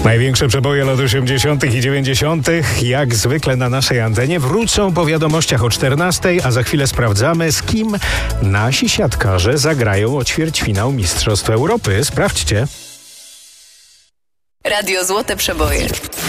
Największe przeboje lat 80. i 90. jak zwykle na naszej antenie wrócą po wiadomościach o 14, a za chwilę sprawdzamy, z kim nasi siatkarze zagrają o ćwierćfinał Mistrzostw Europy. Sprawdźcie. Radio Złote Przeboje.